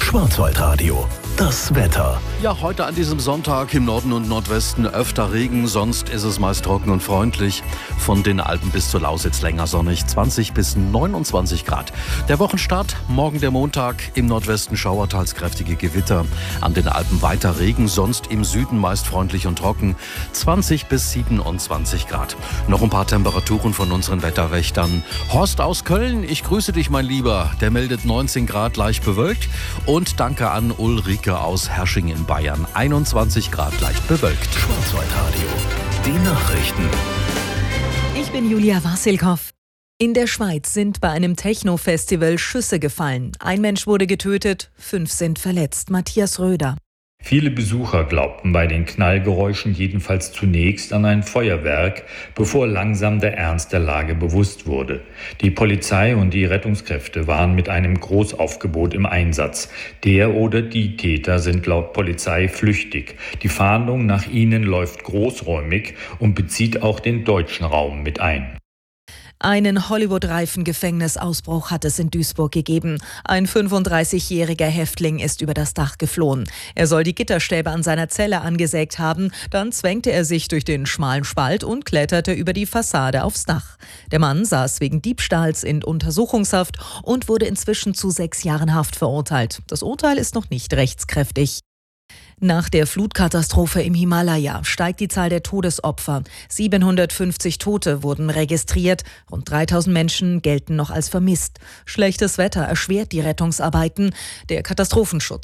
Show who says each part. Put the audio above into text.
Speaker 1: Schwarzwaldradio. Das Wetter.
Speaker 2: Ja, heute an diesem Sonntag im Norden und Nordwesten öfter Regen, sonst ist es meist trocken und freundlich. Von den Alpen bis zur Lausitz länger sonnig, 20 bis 29 Grad. Der Wochenstart, morgen der Montag, im Nordwesten Schauer, teils kräftige Gewitter. An den Alpen weiter Regen, sonst im Süden meist freundlich und trocken, 20 bis 27 Grad. Noch ein paar Temperaturen von unseren Wetterwächtern. Horst aus Köln, ich grüße dich, mein Lieber. Der meldet 19 Grad, leicht bewölkt. Und danke an Ulrike aus Hersching in Bayern. 21 Grad, leicht bewölkt.
Speaker 1: Schwarzwaldradio. Die Nachrichten.
Speaker 3: Ich bin Julia Wassilkow. In der Schweiz sind bei einem Techno-Festival Schüsse gefallen. Ein Mensch wurde getötet, 5 sind verletzt. Matthias Röder.
Speaker 4: Viele Besucher glaubten bei den Knallgeräuschen jedenfalls zunächst an ein Feuerwerk, bevor langsam der Ernst der Lage bewusst wurde. Die Polizei und die Rettungskräfte waren mit einem Großaufgebot im Einsatz. Der oder die Täter sind laut Polizei flüchtig. Die Fahndung nach ihnen läuft großräumig und bezieht auch den deutschen Raum mit ein.
Speaker 3: Einen Hollywood-reifen Gefängnisausbruch hat es in Duisburg gegeben. Ein 35-jähriger Häftling ist über das Dach geflohen. Er soll die Gitterstäbe an seiner Zelle angesägt haben. Dann zwängte er sich durch den schmalen Spalt und kletterte über die Fassade aufs Dach. Der Mann saß wegen Diebstahls in Untersuchungshaft und wurde inzwischen zu 6 Jahren Haft verurteilt. Das Urteil ist noch nicht rechtskräftig. Nach der Flutkatastrophe im Himalaya steigt die Zahl der Todesopfer. 750 Tote wurden registriert. Rund 3000 Menschen gelten noch als vermisst. Schlechtes Wetter erschwert die Rettungsarbeiten. Der Katastrophenschutz